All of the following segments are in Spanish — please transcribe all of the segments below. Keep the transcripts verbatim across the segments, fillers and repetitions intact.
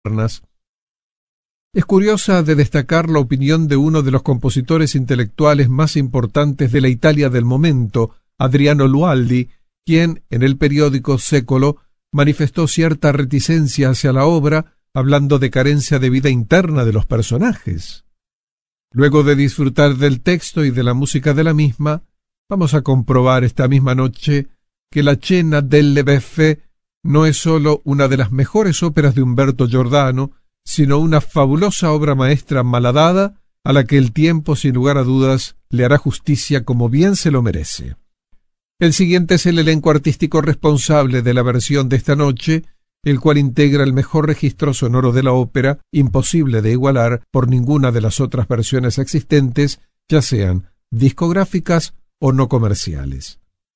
modernas. Es curiosa de destacar la opinión de uno de los compositores intelectuales más importantes de la Italia del momento, Adriano Lualdi, quien, en el periódico Secolo, manifestó cierta reticencia hacia la obra, hablando de carencia de vida interna de los personajes. Luego de disfrutar del texto y de la música de la misma, vamos a comprobar esta misma noche que La Cena delle Beffe no es sólo una de las mejores óperas de Umberto Giordano, sino una fabulosa obra maestra malhadada a la que el tiempo, sin lugar a dudas, le hará justicia como bien se lo merece. El siguiente es el elenco artístico responsable de la versión de esta noche, el cual integra el mejor registro sonoro de la ópera, imposible de igualar por ninguna de las otras versiones existentes, ya sean discográficas o no comerciales.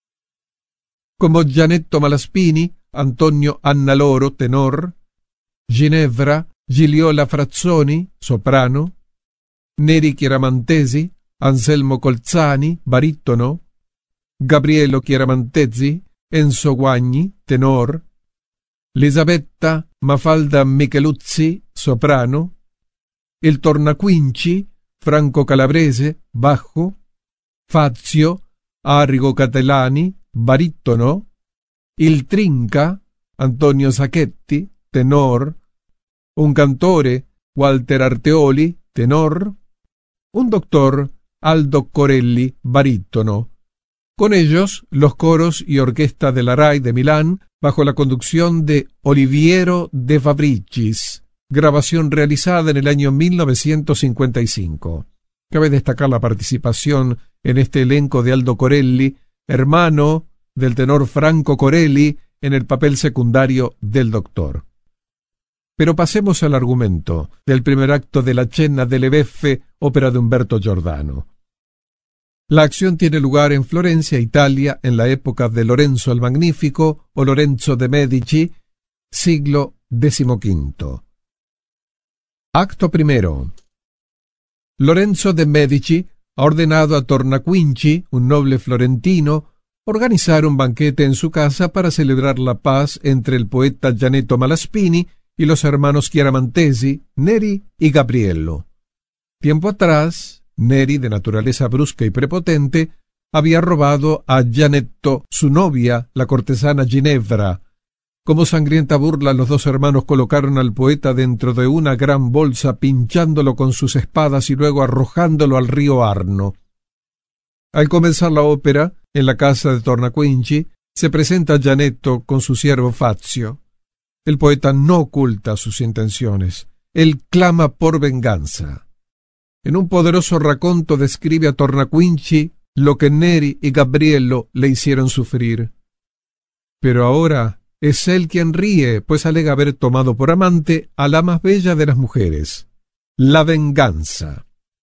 Como Gianetto Malaspini, Antonio Annaloro, tenor; Ginevra, Gigliola Frazzoni, soprano; Neri Chiaramantesi, Anselmo Colzani, barítono; Gabriello Chiaramantesi, Enzo Guagni, tenor; Elisabetta Mafalda Micheluzzi, soprano; il Tornaquinci, Franco Calabrese, bajo; Fazio, Arrigo Catellani, barítono; il Trinca, Antonio Sacchetti, tenor; un cantore, Walter Arteoli, tenor; un doctor, Aldo Corelli, barítono. Con ellos, los coros y orquesta de la RAI de Milán, bajo la conducción de Oliviero De Fabricis, grabación realizada en el año mil novecientos cincuenta y cinco. Cabe destacar la participación en este elenco de Aldo Corelli, hermano del tenor Franco Corelli, en el papel secundario del doctor. Pero pasemos al argumento del primer acto de La Cena delle Beffe, ópera de Umberto Giordano. La acción tiene lugar en Florencia, Italia, en la época de Lorenzo el Magnífico o Lorenzo de Medici, siglo decimoquinto. Acto primero. Lorenzo de Medici ha ordenado a Tornaquinci, un noble florentino, organizar un banquete en su casa para celebrar la paz entre el poeta Gianetto Malaspini y los hermanos Chiaramantesi, Neri y Gabriello. Tiempo atrás, Neri, de naturaleza brusca y prepotente, había robado a Gianetto, su novia, la cortesana Ginevra. Como sangrienta burla, los dos hermanos colocaron al poeta dentro de una gran bolsa, pinchándolo con sus espadas y luego arrojándolo al río Arno. Al comenzar la ópera, en la casa de Tornaquinci, se presenta Gianetto con su siervo Fazio. El poeta no oculta sus intenciones. Él clama por venganza. En un poderoso raconto describe a Tornaquinci lo que Neri y Gabriello le hicieron sufrir. Pero ahora es él quien ríe, pues alega haber tomado por amante a la más bella de las mujeres. La venganza.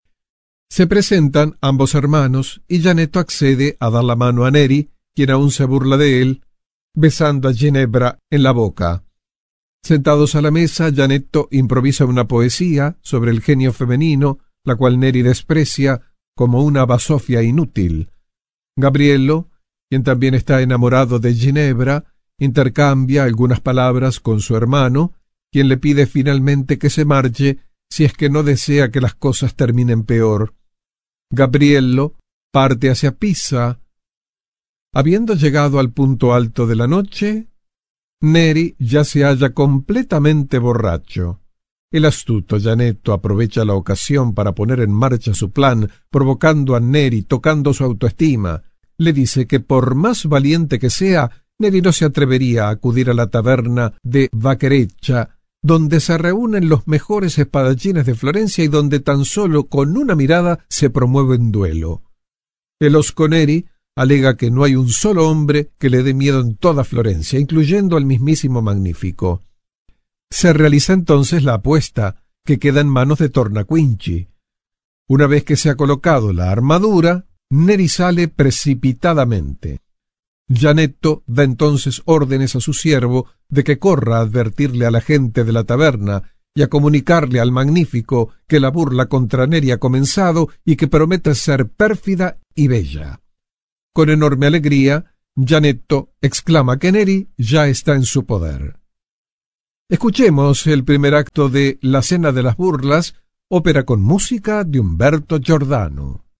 Se presentan ambos hermanos y Gianetto accede a dar la mano a Neri, quien aún se burla de él, besando a Ginevra en la boca. Sentados a la mesa, Gianetto improvisa una poesía sobre el genio femenino, la cual Neri desprecia como una basofia inútil. Gabriello, quien también está enamorado de Ginevra, intercambia algunas palabras con su hermano, quien le pide finalmente que se marche si es que no desea que las cosas terminen peor. Gabriello parte hacia Pisa. Habiendo llegado al punto alto de la noche, Neri ya se halla completamente borracho. El astuto Gianetto aprovecha la ocasión para poner en marcha su plan, provocando a Neri, tocando su autoestima. Le dice que por más valiente que sea, Neri no se atrevería a acudir a la taberna de Vaquereccia, donde se reúnen los mejores espadachines de Florencia y donde tan solo con una mirada se promueve un duelo. El osco Neri alega que no hay un solo hombre que le dé miedo en toda Florencia, incluyendo al mismísimo Magnífico. Se realiza entonces la apuesta, que queda en manos de Tornaquinci. Una vez que se ha colocado la armadura, Neri sale precipitadamente. Gianetto da entonces órdenes a su siervo de que corra a advertirle a la gente de la taberna y a comunicarle al Magnífico que la burla contra Neri ha comenzado y que promete ser pérfida y bella. Con enorme alegría, Gianetto exclama que Neri ya está en su poder. Escuchemos el primer acto de La Cena de las Burlas, ópera con música de Umberto Giordano.